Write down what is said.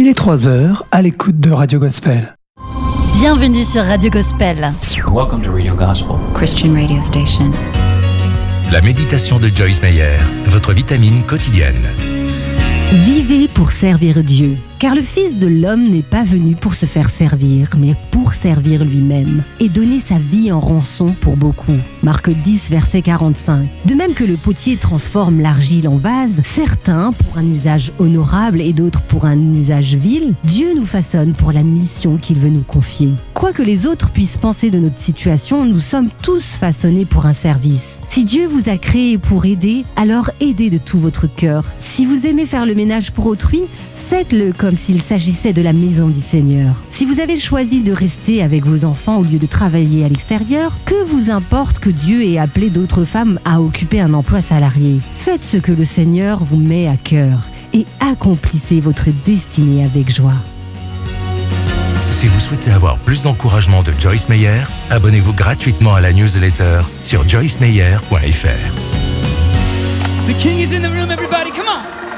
Il est 3h à l'écoute de Radio Gospel. Bienvenue sur Radio Gospel. Welcome to Radio Gospel, Christian radio station. La méditation de Joyce Meyer, votre vitamine quotidienne. Vivez pour servir Dieu, car le Fils de l'homme n'est pas venu pour se faire servir, mais pour servir lui-même et donner sa vie en rançon pour beaucoup. Marc 10, verset 45. De même que le potier transforme l'argile en vase, certains pour un usage honorable et d'autres pour un usage vil, Dieu nous façonne pour la mission qu'il veut nous confier. Quoi que les autres puissent penser de notre situation, nous sommes tous façonnés pour un service. Si Dieu vous a créé pour aider, alors aidez de tout votre cœur. Si vous aimez faire le ménage pour autrui, faites-le comme s'il s'agissait de la maison du Seigneur. Si vous avez choisi de rester avec vos enfants au lieu de travailler à l'extérieur, que vous importe que Dieu ait appelé d'autres femmes à occuper un emploi salarié? Faites ce que le Seigneur vous met à cœur et accomplissez votre destinée avec joie. Si vous souhaitez avoir plus d'encouragement de Joyce Meyer, abonnez-vous gratuitement à la newsletter sur joycemeyer.fr. The King is in the room, everybody, come on!